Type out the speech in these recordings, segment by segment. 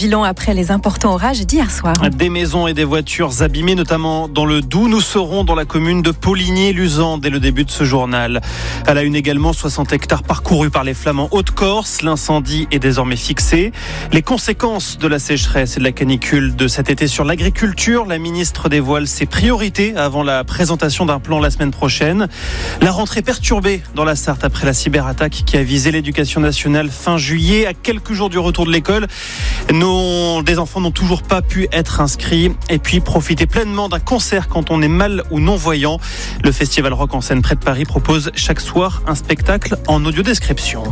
bilan après les importants orages d'hier soir. Des maisons et des voitures abîmées, notamment dans le Doubs. Nous serons dans la commune de Poligny-Luzan dès le début de ce journal. À la une également, 60 hectares parcourus par les flammes en Haute-Corse. L'incendie est désormais fixé. Les conséquences de la sécheresse et de la canicule de cet été sur l'agriculture. La ministre dévoile ses priorités avant la présentation d'un plan la semaine prochaine. La rentrée perturbée dans la Sarthe après la cyberattaque qui a visé l'éducation nationale fin juillet. À quelques jours du retour de l'école, des enfants n'ont toujours pas pu être inscrits. Et puis profiter pleinement d'un concert quand on est mal ou non-voyant. Le Festival Rock en Seine près de Paris propose chaque soir un spectacle en audiodescription.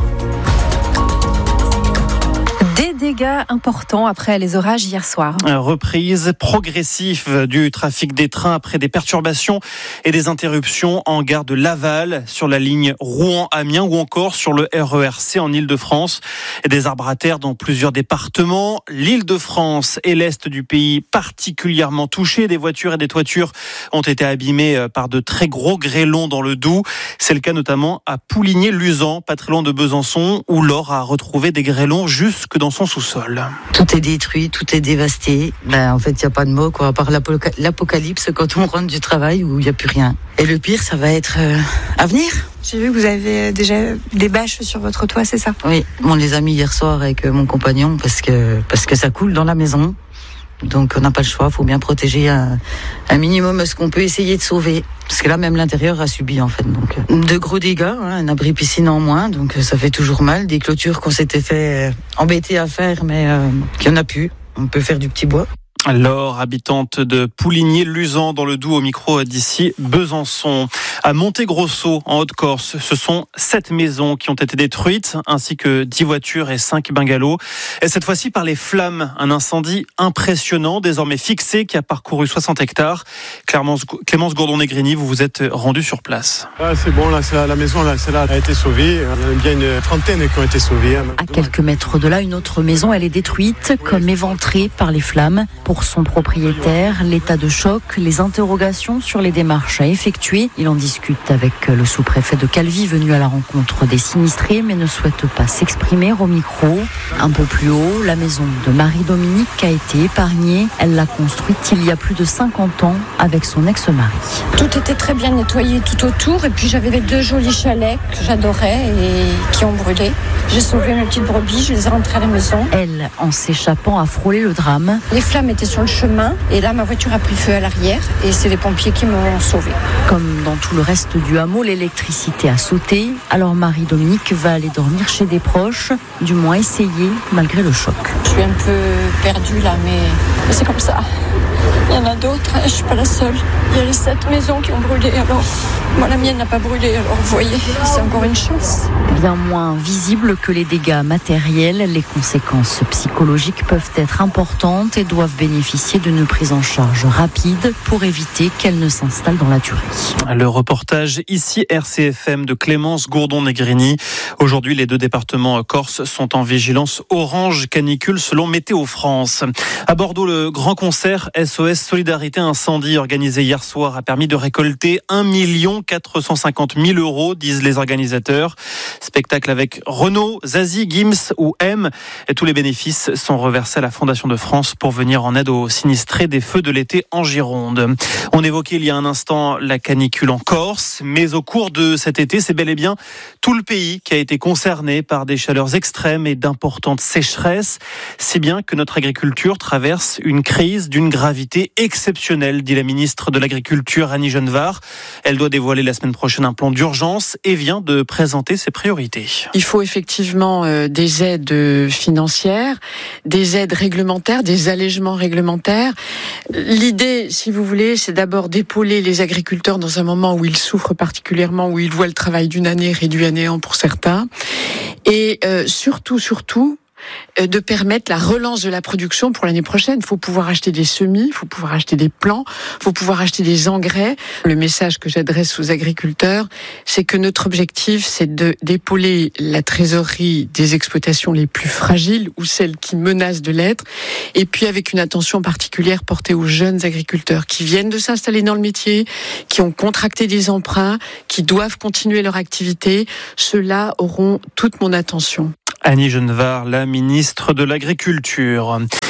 Des dégâts importants après les orages hier soir. Reprise progressive du trafic des trains après des perturbations et des interruptions en gare de Laval, sur la ligne Rouen-Amiens ou encore sur le RER-C en Île-de-France. Des arbres à terre dans plusieurs départements. L'Île-de-France et l'Est du pays particulièrement touchés. Des voitures et des toitures ont été abîmées par de très gros grêlons dans le Doubs. C'est le cas notamment à Pouligny-Luzan, pas très loin de Besançon, où Laure a retrouvé des grêlons jusque dans son sous-sol. Tout est détruit, tout est dévasté. En fait, il n'y a pas de mots, à part l'apocalypse quand on rentre du travail où il n'y a plus rien. Et le pire, ça va être à venir. J'ai vu que vous avez déjà des bâches sur votre toit, c'est ça ? Oui, on les a mis hier soir avec mon compagnon parce que ça coule dans la maison. Donc on n'a pas le choix, il faut bien protéger un minimum ce qu'on peut essayer de sauver. Parce que là, même l'intérieur a subi en fait. Donc, de gros dégâts, un abri piscine en moins, donc ça fait toujours mal. Des clôtures qu'on s'était fait embêter à faire, mais qu'il n'y en a plus. On peut faire du petit bois. Laure, habitante de Pouligny-Luzan dans le Doubs, au micro d'ici Besançon. À Montegrosso, en Haute-Corse, ce sont 7 maisons qui ont été détruites, ainsi que 10 voitures et 5 bungalows. Et cette fois-ci par les flammes, un incendie impressionnant, désormais fixé, qui a parcouru 60 hectares. Clémence Gourdon-Negrini, vous vous êtes rendu sur place. C'est bon, là, la maison là, celle-là a été sauvée. Il y a bien une trentaine qui ont été sauvées. À quelques mètres de là, une autre maison, elle est détruite, comme éventrée par les flammes. Pour son propriétaire, l'état de choc, les interrogations sur les démarches à effectuer. Il en discute avec le sous-préfet de Calvi, venu à la rencontre des sinistrés, mais ne souhaite pas s'exprimer au micro. Un peu plus haut, la maison de Marie-Dominique a été épargnée. Elle l'a construite il y a plus de 50 ans avec son ex-mari. Tout était très bien nettoyé tout autour, et puis j'avais 2 jolis chalets que j'adorais et qui ont brûlé. J'ai sauvé mes petites brebis, je les ai rentrées à la maison. Elle, en s'échappant, a frôlé le drame. Les flammes étaient sur le chemin et là ma voiture a pris feu à l'arrière et c'est les pompiers qui m'ont sauvée. Comme dans tout le reste du hameau, l'électricité a sauté. Alors Marie-Dominique va aller dormir chez des proches, du moins essayer malgré le choc. Je suis un peu perdue là, mais c'est comme ça. Il y en a d'autres, je suis pas la seule. Il y a les 7 maisons qui ont brûlé, alors moi la mienne n'a pas brûlé, alors vous voyez, c'est encore une chance. Bien moins visible que les dégâts matériels, les conséquences psychologiques peuvent être importantes et doivent bénéficier d'une prise en charge rapide pour éviter qu'elles ne s'installent dans la durée. Le reportage ici RCFM de Clémence Gourdon-Negrini. Aujourd'hui, les 2 départements corses sont en vigilance orange canicule selon Météo France. À Bordeaux, le grand concert SOS Solidarité Incendie organisé hier soir a permis de récolter 1 450 000 €, disent les organisateurs. Spectacle avec Renault, Zazie, Gims ou M. Et tous les bénéfices sont reversés à la Fondation de France pour venir en aide aux sinistrés des feux de l'été en Gironde. On évoquait il y a un instant la canicule en Corse, mais au cours de cet été, c'est bel et bien tout le pays qui a été concerné par des chaleurs extrêmes et d'importantes sécheresses, si bien que notre agriculture traverse une crise d'une gravité exceptionnelle, dit la ministre de l'Agriculture Annie Genevard. Elle doit dévoiler la semaine prochaine un plan d'urgence et vient de présenter ses priorités. Il faut effectivement des aides financières, des aides réglementaires, des allègements réglementaires. L'idée, si vous voulez, c'est d'abord d'épauler les agriculteurs dans un moment où ils souffrent particulièrement, où ils voient le travail d'une année réduit à néant pour certains. Et surtout, de permettre la relance de la production pour l'année prochaine. Il faut pouvoir acheter des semis, il faut pouvoir acheter des plants, il faut pouvoir acheter des engrais. Le message que j'adresse aux agriculteurs, c'est que notre objectif, c'est d'épauler la trésorerie des exploitations les plus fragiles ou celles qui menacent de l'être, et puis avec une attention particulière portée aux jeunes agriculteurs qui viennent de s'installer dans le métier, qui ont contracté des emprunts, qui doivent continuer leur activité. Ceux-là auront toute mon attention. Annie Genevard, la ministre de l'Agriculture.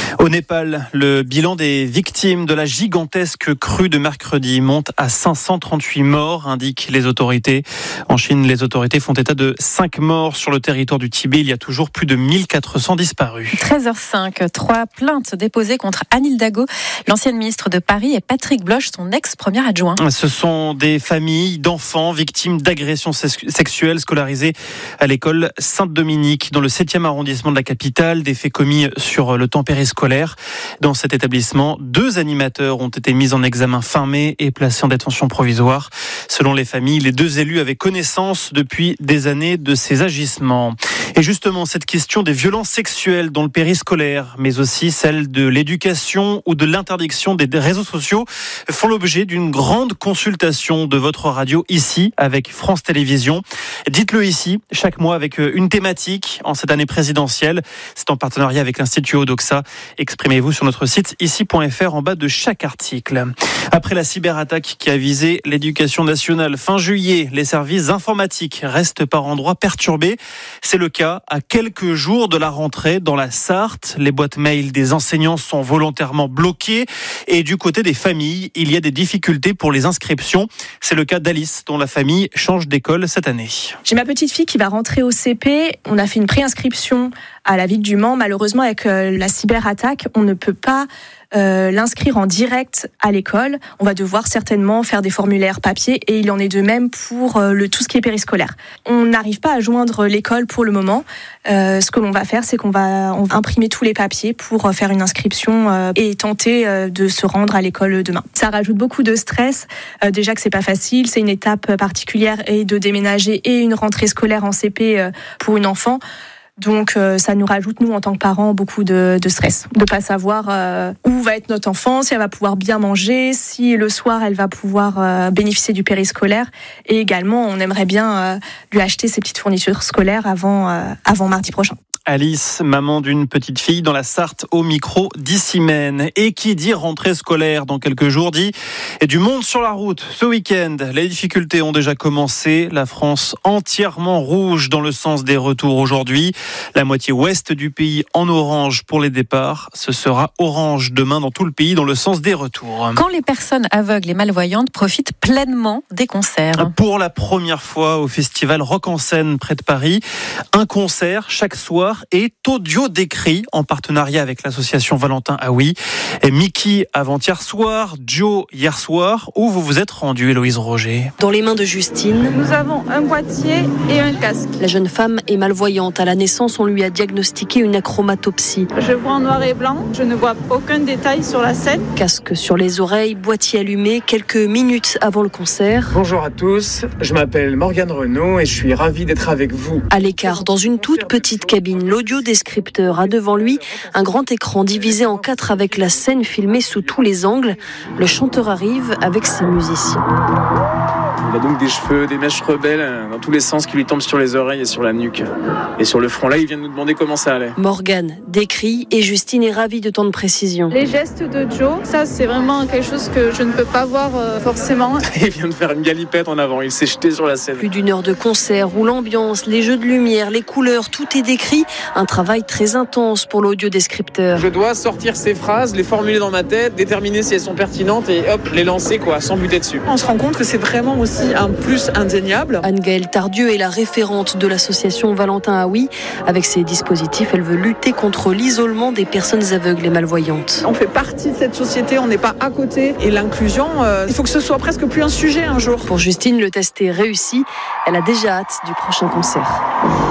Au Népal, le bilan des victimes de la gigantesque crue de mercredi monte à 538 morts, indiquent les autorités. En Chine, les autorités font état de 5 morts sur le territoire du Tibet. Il y a toujours plus de 1400 disparus. 13h05, 3 plaintes déposées contre Anne Hidalgo, l'ancienne ministre de Paris, et Patrick Bloch, son ex-premier adjoint. Ce sont des familles d'enfants victimes d'agressions sexuelles scolarisées à l'école Sainte-Dominique, dans le 7e arrondissement de la capitale. Des faits commis sur le temps périscolaire. Dans cet établissement, 2 animateurs ont été mis en examen fin mai et placés en détention provisoire. Selon les familles, les 2 élus avaient connaissance depuis des années de ces agissements. Et justement, cette question des violences sexuelles dans le périscolaire, mais aussi celle de l'éducation ou de l'interdiction des réseaux sociaux, font l'objet d'une grande consultation de votre radio ici, avec France Télévisions. Dites-le ici, chaque mois avec une thématique en cette année présidentielle. C'est en partenariat avec l'Institut Odoxa. Exprimez-vous sur notre site ici.fr en bas de chaque article. Après la cyberattaque qui a visé l'éducation nationale fin juillet, les services informatiques restent par endroits perturbés. C'est le cas à quelques jours de la rentrée dans la Sarthe. Les boîtes mail des enseignants sont volontairement bloquées et du côté des familles, il y a des difficultés pour les inscriptions. C'est le cas d'Alice, dont la famille change d'école cette année. J'ai ma petite fille qui va rentrer au CP. On a fait une préinscription à la ville du Mans. Malheureusement, avec la cyberattaque, on ne peut pas l'inscrire en direct à l'école. On va devoir certainement faire des formulaires papier et il en est de même pour tout ce qui est périscolaire. On n'arrive pas à joindre l'école pour le moment. Ce que l'on va faire, c'est qu'on va imprimer tous les papiers pour faire une inscription et tenter de se rendre à l'école demain. Ça rajoute beaucoup de stress. Déjà que c'est pas facile, c'est une étape particulière et de déménager et une rentrée scolaire en CP pour une enfant. Donc ça nous rajoute, nous, en tant que parents, beaucoup de stress. De ne pas savoir où va être notre enfant, si elle va pouvoir bien manger, si le soir, elle va pouvoir bénéficier du périscolaire. Et également, on aimerait bien lui acheter ses petites fournitures scolaires avant mardi prochain. Alice, maman d'une petite fille dans la Sarthe, au micro d'Issimène. Et qui dit rentrée scolaire dans quelques jours dit du monde sur la route. Ce week-end, les difficultés ont déjà commencé. La France entièrement rouge dans le sens des retours aujourd'hui. La moitié ouest du pays en orange pour les départs. Ce sera orange demain dans tout le pays dans le sens des retours. Quand les personnes aveugles et malvoyantes profitent pleinement des concerts. Pour la première fois au festival Rock en Seine près de Paris, un concert chaque soir est audio décrit en partenariat avec l'association Valentin Aoui. Et Mickey avant-hier soir, Joe hier soir. Où vous vous êtes rendu, Héloïse Roger? Dans les mains de Justine. Nous avons un boîtier et un casque. La jeune femme est malvoyante. À la naissance, on lui a diagnostiqué une achromatopsie. Je vois en noir et blanc. Je ne vois aucun détail sur la scène. Casque sur les oreilles, boîtier allumé, quelques minutes avant le concert. Bonjour à tous, je m'appelle Morgane Renaud et je suis ravie d'être avec vous. À l'écart, dans une toute petite cabine, l'audiodescripteur a devant lui un grand écran divisé en 4 avec la scène filmée sous tous les angles. Le chanteur arrive avec ses musiciens. Il a donc des cheveux, des mèches rebelles dans tous les sens qui lui tombent sur les oreilles et sur la nuque. Et sur le front, là, il vient de nous demander comment ça allait. Morgane décrit et Justine est ravie de tant de précision. Les gestes de Joe, ça c'est vraiment quelque chose que je ne peux pas voir forcément. Il vient de faire une galipette en avant, il s'est jeté sur la scène. Plus d'une heure de concert où l'ambiance, les jeux de lumière, les couleurs, tout est décrit. Un travail très intense pour l'audiodescripteur. Je dois sortir ces phrases, les formuler dans ma tête, déterminer si elles sont pertinentes et hop, les lancer quoi, sans buter dessus. On se rend compte que c'est vraiment aussi un plus indéniable. Anne-Gaëlle Tardieu est la référente de l'association Valentin Aoui. Avec ses dispositifs, elle veut lutter contre l'isolement des personnes aveugles et malvoyantes. On fait partie de cette société, on n'est pas à côté. Et l'inclusion, il faut que ce soit presque plus un sujet un jour. Pour Justine, le test est réussi. Elle a déjà hâte du prochain concert.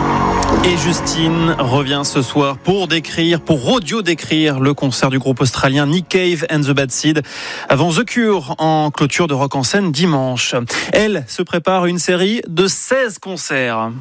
Et Justine revient ce soir pour audio-décrire le concert du groupe australien Nick Cave and the Bad Seed avant The Cure en clôture de Rock en Seine dimanche. Elle se prépare une série de 16 concerts.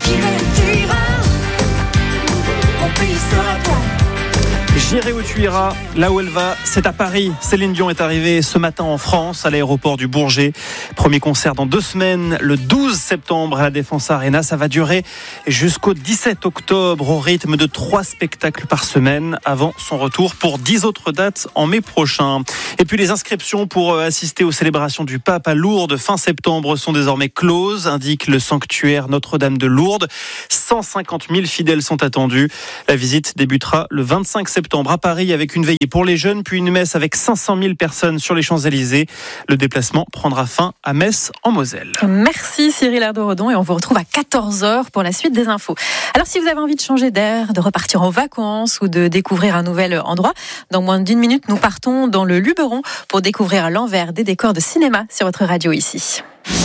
J'irai où tu iras, là où elle va, c'est à Paris. Céline Dion est arrivée ce matin en France, à l'aéroport du Bourget. Premier concert dans 2 semaines, le 12 septembre à la Défense Arena. Ça va durer jusqu'au 17 octobre, au rythme de 3 spectacles par semaine, avant son retour pour 10 autres dates en mai prochain. Et puis les inscriptions pour assister aux célébrations du Pape à Lourdes fin septembre sont désormais closes, indique le sanctuaire Notre-Dame de Lourdes. 150 000 fidèles sont attendus. La visite débutera le 25 septembre septembre à Paris avec une veillée pour les jeunes, puis une messe avec 500 000 personnes sur les Champs-Élysées. Le déplacement prendra fin à Metz en Moselle. Merci Cyril Erdoredon et on vous retrouve à 14h pour la suite des infos. Alors si vous avez envie de changer d'air, de repartir en vacances ou de découvrir un nouvel endroit, dans moins d'1 minute, nous partons dans le Luberon pour découvrir à l'envers des décors de cinéma sur votre radio ici.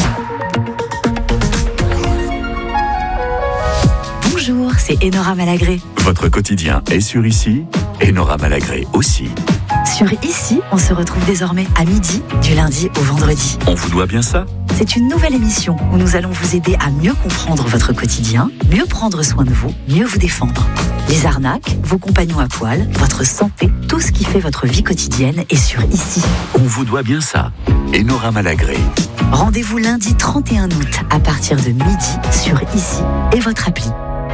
Bonjour, c'est Enora Malagré. Votre quotidien est sur Ici, Enora Malagré aussi. Sur Ici, on se retrouve désormais à midi, du lundi au vendredi. On vous doit bien ça ? C'est une nouvelle émission où nous allons vous aider à mieux comprendre votre quotidien, mieux prendre soin de vous, mieux vous défendre. Les arnaques, vos compagnons à poil, votre santé, tout ce qui fait votre vie quotidienne est sur Ici. On vous doit bien ça. Enora Malagré. Rendez-vous lundi 31 août à partir de midi sur Ici et votre appli.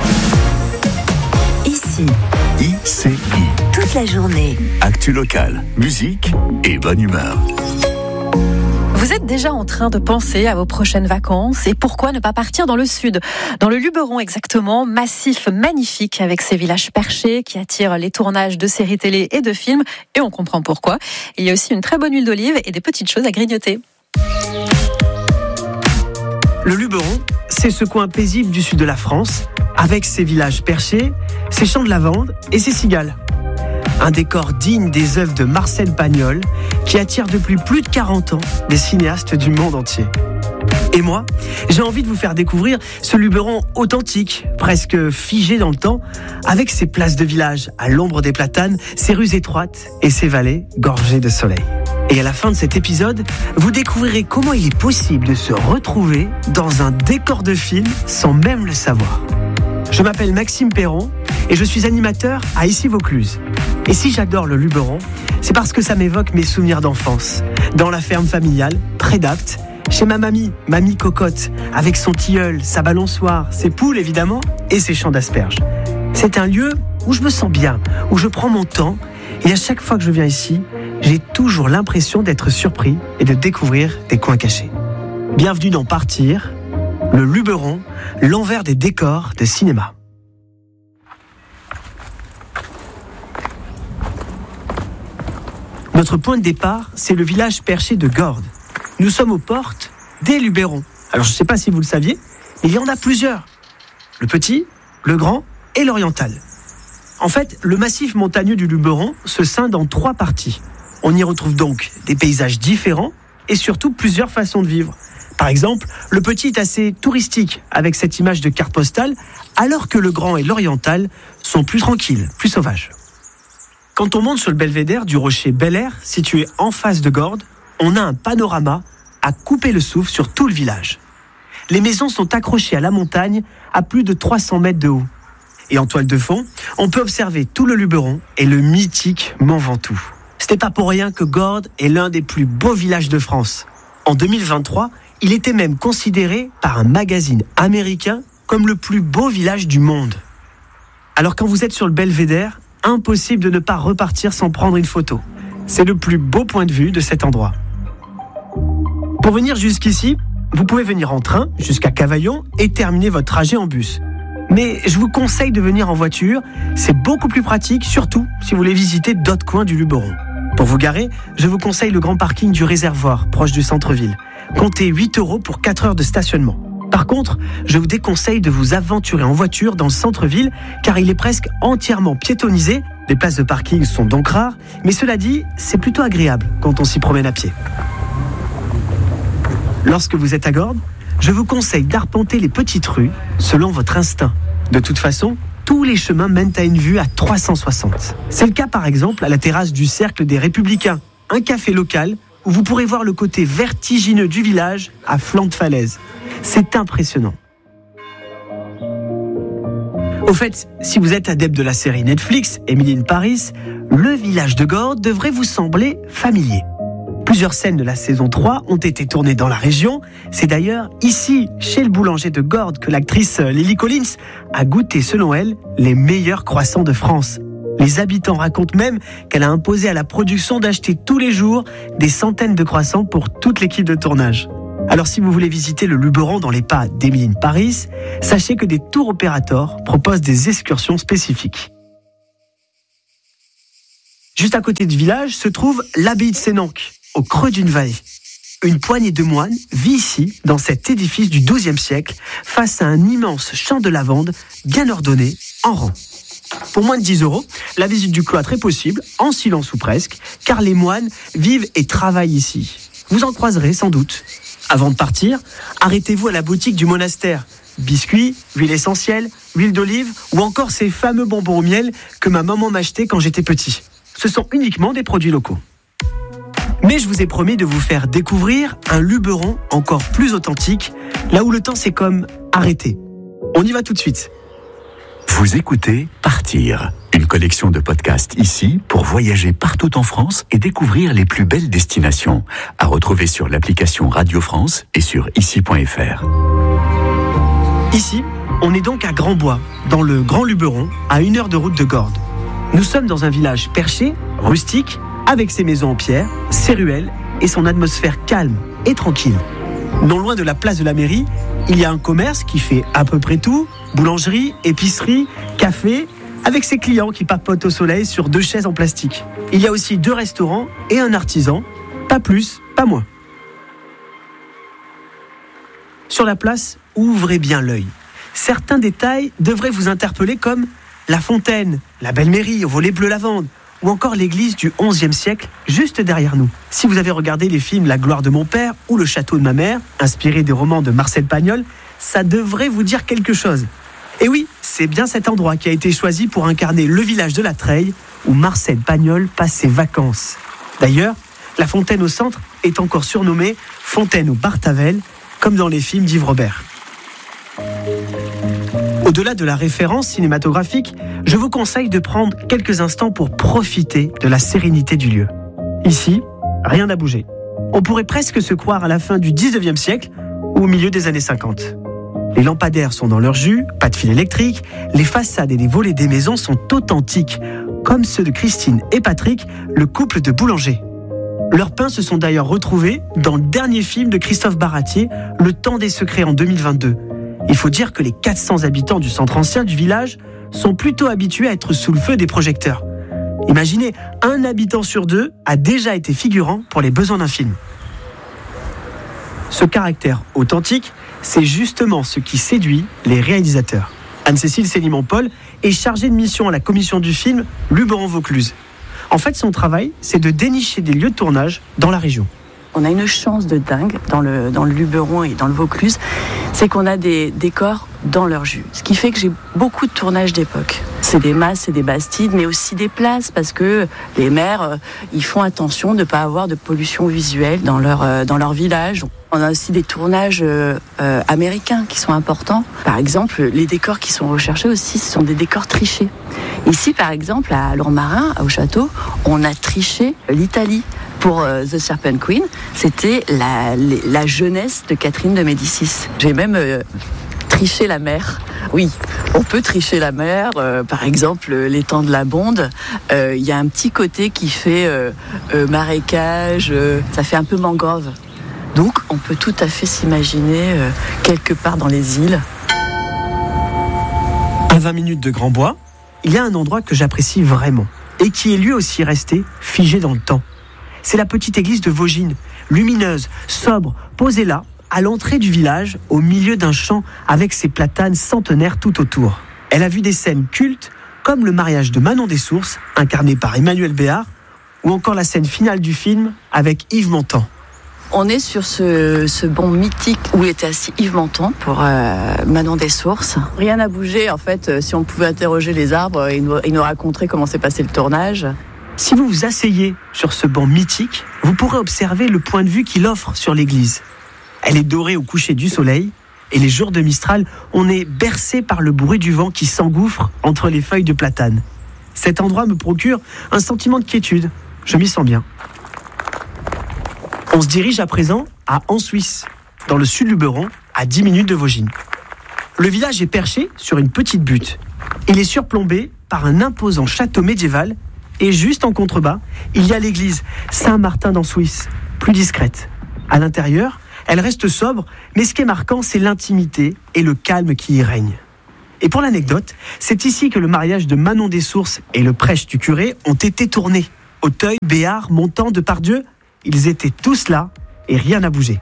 Ici. ICI. Toute la journée. Actu locale, musique et bonne humeur. Vous êtes déjà en train de penser à vos prochaines vacances et pourquoi ne pas partir dans le sud, dans le Luberon exactement, massif magnifique avec ses villages perchés qui attirent les tournages de séries télé et de films et on comprend pourquoi. Il y a aussi une très bonne huile d'olive et des petites choses à grignoter. Le Luberon, c'est ce coin paisible du sud de la France, avec ses villages perchés, ses champs de lavande et ses cigales. Un décor digne des œuvres de Marcel Pagnol, qui attire depuis plus de 40 ans des cinéastes du monde entier. Et moi, j'ai envie de vous faire découvrir ce Luberon authentique, presque figé dans le temps, avec ses places de village à l'ombre des platanes, ses rues étroites et ses vallées gorgées de soleil. Et à la fin de cet épisode, vous découvrirez comment il est possible de se retrouver dans un décor de film sans même le savoir. Je m'appelle Maxime Perron et je suis animateur à Issy-Vaucluse. Et si j'adore le Luberon, c'est parce que ça m'évoque mes souvenirs d'enfance, dans la ferme familiale, près d'Apt, chez ma mamie Cocotte, avec son tilleul, sa balançoire, ses poules évidemment, et ses champs d'asperges. C'est un lieu où je me sens bien, où je prends mon temps, et à chaque fois que je viens ici, j'ai toujours l'impression d'être surpris et de découvrir des coins cachés. Bienvenue dans Partir, le Luberon, l'envers des décors de cinéma. Notre point de départ, c'est le village perché de Gordes. Nous sommes aux portes des Luberons. Alors je ne sais pas si vous le saviez, mais il y en a plusieurs. Le petit, le grand et l'oriental. En fait, le massif montagneux du Luberon se scinde en 3 parties. On y retrouve donc des paysages différents et surtout plusieurs façons de vivre. Par exemple, le petit est assez touristique avec cette image de carte postale, alors que le grand et l'oriental sont plus tranquilles, plus sauvages. Quand on monte sur le belvédère du rocher Bel Air, situé en face de Gordes, on a un panorama à couper le souffle sur tout le village. Les maisons sont accrochées à la montagne à plus de 300 mètres de haut. Et en toile de fond, on peut observer tout le Luberon et le mythique Mont Ventoux. Ce n'est pas pour rien que Gordes est l'un des plus beaux villages de France. En 2023, il était même considéré par un magazine américain comme le plus beau village du monde. Alors quand vous êtes sur le belvédère, impossible de ne pas repartir sans prendre une photo. C'est le plus beau point de vue de cet endroit. Pour venir jusqu'ici, vous pouvez venir en train jusqu'à Cavaillon et terminer votre trajet en bus. Mais je vous conseille de venir en voiture, c'est beaucoup plus pratique, surtout si vous voulez visiter d'autres coins du Luberon. Pour vous garer, je vous conseille le grand parking du Réservoir, proche du centre-ville. Comptez 8 € pour 4 heures de stationnement. Par contre, je vous déconseille de vous aventurer en voiture dans le centre-ville, car il est presque entièrement piétonnisé. Les places de parking sont donc rares, mais cela dit, c'est plutôt agréable quand on s'y promène à pied. Lorsque vous êtes à Gordes, je vous conseille d'arpenter les petites rues selon votre instinct. De toute façon, tous les chemins mènent à une vue à 360. C'est le cas par exemple à la terrasse du Cercle des Républicains, un café local où vous pourrez voir le côté vertigineux du village à flanc de falaise. C'est impressionnant. Au fait, si vous êtes adepte de la série Netflix Emily in Paris, le village de Gordes devrait vous sembler familier. Plusieurs scènes de la saison 3 ont été tournées dans la région. C'est d'ailleurs ici, chez le boulanger de Gordes, que l'actrice Lily Collins a goûté, selon elle, les meilleurs croissants de France. Les habitants racontent même qu'elle a imposé à la production d'acheter tous les jours des centaines de croissants pour toute l'équipe de tournage. Alors si vous voulez visiter le Luberon dans les pas d'Emily in Paris, sachez que des tours opérateurs proposent des excursions spécifiques. Juste à côté du village se trouve l'abbaye de Sénanque, au creux d'une vallée. Une poignée de moines vit ici, dans cet édifice du XIIe siècle, face à un immense champ de lavande, bien ordonné, en rang. Pour moins de 10 €, la visite du cloître est possible, en silence ou presque, car les moines vivent et travaillent ici. Vous en croiserez sans doute. Avant de partir, arrêtez-vous à la boutique du monastère. Biscuits, huile essentielle, huile d'olive ou encore ces fameux bonbons au miel que ma maman m'achetait quand j'étais petit. Ce sont uniquement des produits locaux. Mais je vous ai promis de vous faire découvrir un Luberon encore plus authentique, là où le temps s'est comme arrêté. On y va tout de suite. Vous écoutez Partir, une collection de podcasts ici pour voyager partout en France et découvrir les plus belles destinations. À retrouver sur l'application Radio France et sur ici.fr. Ici, on est donc à Grand-Bois, dans le Grand Luberon, à 1 heure de route de Gordes. Nous sommes dans un village perché, rustique, avec ses maisons en pierre, ses ruelles et son atmosphère calme et tranquille. Non loin de la place de la mairie, il y a un commerce qui fait à peu près tout, boulangerie, épicerie, café, avec ses clients qui papotent au soleil sur 2 chaises en plastique. Il y a aussi 2 restaurants et un artisan, pas plus, pas moins. Sur la place, ouvrez bien l'œil. Certains détails devraient vous interpeller comme la fontaine, la belle mairie au volet bleu lavande, ou encore l'église du XIe siècle, juste derrière nous. Si vous avez regardé les films La gloire de mon père ou Le château de ma mère, inspirés des romans de Marcel Pagnol, ça devrait vous dire quelque chose. Et oui, c'est bien cet endroit qui a été choisi pour incarner le village de la Treille, où Marcel Pagnol passe ses vacances. D'ailleurs, la fontaine au centre est encore surnommée Fontaine au Bartavel, comme dans les films d'Yves Robert. Au-delà de la référence cinématographique, je vous conseille de prendre quelques instants pour profiter de la sérénité du lieu. Ici, rien n'a bougé. On pourrait presque se croire à la fin du XIXe siècle ou au milieu des années 50. Les lampadaires sont dans leur jus, pas de fil électrique, les façades et les volets des maisons sont authentiques, comme ceux de Christine et Patrick, le couple de boulangers. Leurs peints se sont d'ailleurs retrouvés dans le dernier film de Christophe Baratier, Le temps des secrets en 2022. Il faut dire que les 400 habitants du centre ancien du village sont plutôt habitués à être sous le feu des projecteurs. Imaginez, 1 habitant sur 2 a déjà été figurant pour les besoins d'un film. Ce caractère authentique, c'est justement ce qui séduit les réalisateurs. Anne-Cécile Célimon-Paul est chargée de mission à la commission du film Luberon-Vaucluse. En fait, son travail, c'est de dénicher des lieux de tournage dans la région. On a une chance de dingue dans le Luberon et dans le Vaucluse, c'est qu'on a des décors dans leur jus. Ce qui fait que j'ai beaucoup de tournages d'époque. C'est des masses, c'est des bastides, mais aussi des places, parce que les maires, ils font attention de ne pas avoir de pollution visuelle dans leur village. On a aussi des tournages américains qui sont importants. Par exemple, les décors qui sont recherchés aussi, ce sont des décors trichés. Ici, par exemple, à Lourmarin, au château, on a triché l'Italie. Pour The Serpent Queen, c'était la jeunesse de Catherine de Médicis. J'ai même triché la mer. Oui, on peut tricher la mer. Par exemple, l'étang de la Bonde, il y a un petit côté qui fait marécage, ça fait un peu mangrove. Donc, on peut tout à fait s'imaginer quelque part dans les îles. À 20 minutes de Grand-Bois, il y a un endroit que j'apprécie vraiment et qui est lui aussi resté figé dans le temps. C'est la petite église de Vaugines, lumineuse, sobre, posée là, à l'entrée du village, au milieu d'un champ avec ses platanes centenaires tout autour. Elle a vu des scènes cultes, comme le mariage de Manon des Sources, incarné par Emmanuel Béard, ou encore la scène finale du film avec Yves Montand. On est sur ce banc mythique où était assis Yves Montand pour Manon des Sources. Rien n'a bougé, en fait. Si on pouvait interroger les arbres, ils nous raconteraient comment s'est passé le tournage. Si vous vous asseyez sur ce banc mythique, vous pourrez observer le point de vue qu'il offre sur l'église. Elle est dorée au coucher du soleil, et les jours de Mistral, on est bercé par le bruit du vent qui s'engouffre entre les feuilles de platane. Cet endroit me procure un sentiment de quiétude. Je m'y sens bien. On se dirige à présent à Ansuisse, dans le sud Luberon, à 10 minutes de Vaugines. Le village est perché sur une petite butte. Il est surplombé par un imposant château médiéval. Et juste en contrebas, il y a l'église Saint-Martin d'Ansuisse, plus discrète. À l'intérieur, elle reste sobre, mais ce qui est marquant, c'est l'intimité et le calme qui y règne. Et pour l'anecdote, c'est ici que le mariage de Manon des Sources et le prêche du curé ont été tournés. Auteuil, Béart, Montand, Depardieu, ils étaient tous là et rien n'a bougé.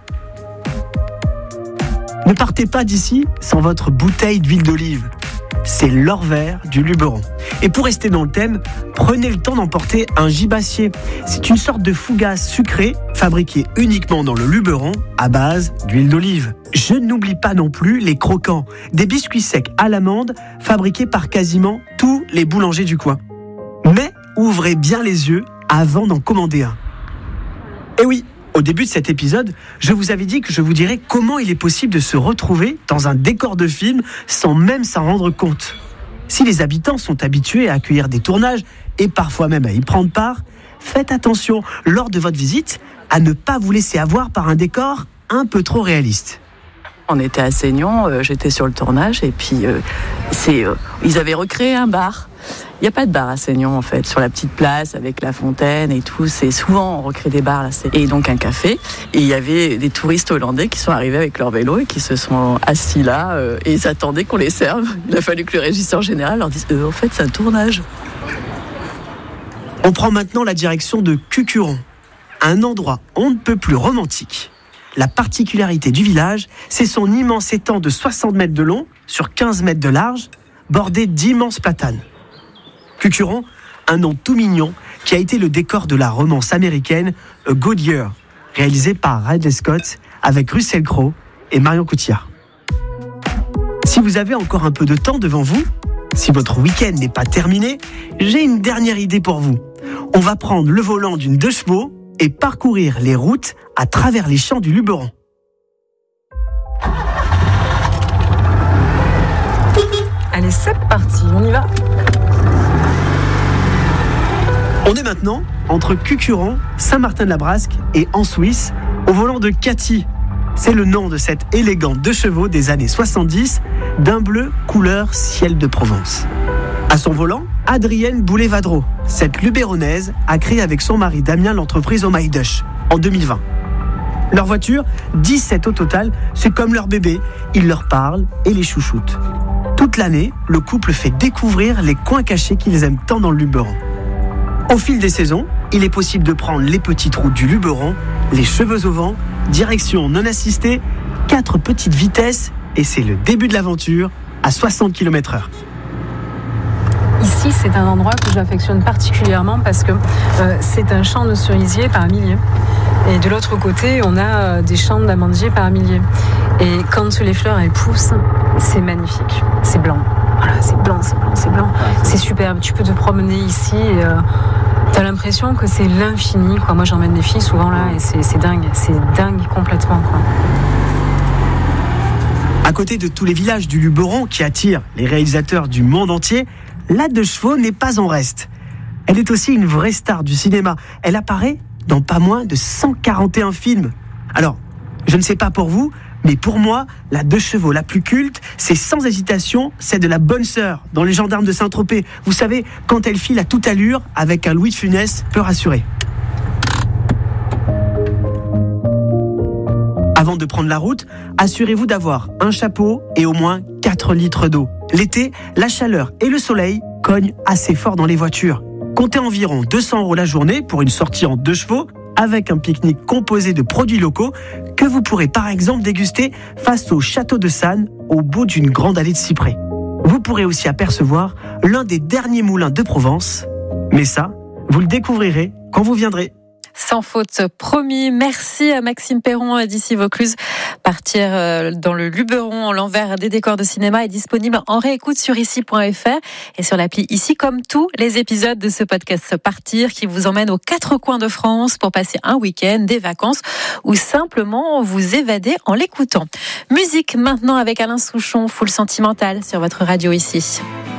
Ne partez pas d'ici sans votre bouteille d'huile d'olive. C'est l'or vert du Luberon. Et pour rester dans le thème, prenez le temps d'emporter un gibassier. C'est une sorte de fougasse sucrée fabriquée uniquement dans le Luberon à base d'huile d'olive. Je n'oublie pas non plus les croquants, des biscuits secs à l'amande fabriqués par quasiment tous les boulangers du coin. Mais ouvrez bien les yeux avant d'en commander un. Et oui, au début de cet épisode, je vous avais dit que je vous dirais comment il est possible de se retrouver dans un décor de film sans même s'en rendre compte. Si les habitants sont habitués à accueillir des tournages et parfois même à y prendre part, faites attention lors de votre visite à ne pas vous laisser avoir par un décor un peu trop réaliste. On était à Seignon, j'étais sur le tournage et puis ils avaient recréé un bar. Il n'y a pas de bar à Seignon en fait, sur la petite place avec la fontaine et tout. C'est souvent on recrée des bars là, et donc un café. Et il y avait des touristes hollandais qui sont arrivés avec leur vélo et qui se sont assis là et ils attendaient qu'on les serve. Il a fallu que le régisseur général leur dise en fait c'est un tournage. On prend maintenant la direction de Cucuron, un endroit on ne peut plus romantique. La particularité du village, c'est son immense étang de 60 mètres de long sur 15 mètres de large, bordé d'immenses platanes. Cucuron, un nom tout mignon qui a été le décor de la romance américaine A Good Year, réalisée par Ridley Scott avec Russell Crowe et Marion Cotillard. Si vous avez encore un peu de temps devant vous, si votre week-end n'est pas terminé, j'ai une dernière idée pour vous. On va prendre le volant d'une 2 chevaux et parcourir les routes à travers les champs du Luberon. Allez, c'est parti, on y va. On est maintenant entre Cucuron, Saint-Martin-de-la-Brasque et Ansuisse, au volant de Cathy. C'est le nom de cette élégante 2 chevaux des années 70, d'un bleu couleur ciel de Provence. À son volant, Adrienne Boulet-Vadreau. Cette Luberonnaise a créé avec son mari Damien l'entreprise Oh My Dush en 2020. Leur voiture, 17 au total, c'est comme leur bébé. Ils leur parlent et les chouchoutent. Toute l'année, le couple fait découvrir les coins cachés qu'ils aiment tant dans le Luberon. Au fil des saisons, il est possible de prendre les petites routes du Luberon, les cheveux au vent, direction non assistée, 4 petites vitesses et c'est le début de l'aventure à 60 km/h. Ici, c'est un endroit que j'affectionne particulièrement parce que c'est un champ de cerisiers par milliers. Et de l'autre côté, on a des champs d'amandiers par milliers. Et quand les fleurs, elles poussent, c'est magnifique. C'est blanc. Voilà, c'est blanc, c'est blanc, c'est blanc. C'est superbe. Tu peux te promener ici et t'as l'impression que c'est l'infini, quoi. Moi, j'emmène mes filles souvent là et c'est dingue. C'est dingue complètement, quoi. À côté de tous les villages du Luberon qui attirent les réalisateurs du monde entier, la 2 chevaux n'est pas en reste. Elle est aussi une vraie star du cinéma. Elle apparaît dans pas moins de 141 films. Alors, je ne sais pas pour vous, mais pour moi, la 2 chevaux la plus culte, c'est sans hésitation celle de la bonne sœur dans Les Gendarmes de Saint-Tropez. Vous savez, quand elle file à toute allure avec un Louis de Funès peu rassuré. Avant de prendre la route, assurez-vous d'avoir un chapeau et au moins 4 litres d'eau. L'été, la chaleur et le soleil cognent assez fort dans les voitures. Comptez environ 200 € la journée pour une sortie en 2 chevaux avec un pique-nique composé de produits locaux que vous pourrez par exemple déguster face au château de Sannes au bout d'une grande allée de cyprès. Vous pourrez aussi apercevoir l'un des derniers moulins de Provence. Mais ça, vous le découvrirez quand vous viendrez. Sans faute, promis. Merci à Maxime Perron d'ici Vaucluse. Partir dans le Luberon, l'envers des décors de cinéma est disponible en réécoute sur ici.fr et sur l'appli Ici, comme tous les épisodes de ce podcast Partir qui vous emmène aux 4 coins de France pour passer un week-end, des vacances ou simplement vous évader en l'écoutant. Musique maintenant avec Alain Souchon, Full Sentimental sur votre radio Ici.